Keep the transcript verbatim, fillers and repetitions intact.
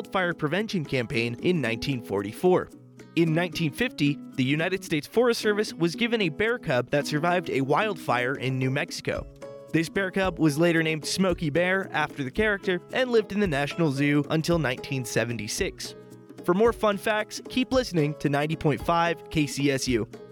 wildfire prevention campaign in nineteen forty-four. In nineteen fifty, the United States Forest Service was given a bear cub that survived a wildfire in New Mexico. This bear cub was later named Smokey Bear after the character and lived in the National Zoo until nineteen seventy-six. For more fun facts, keep listening to ninety point five K C S U.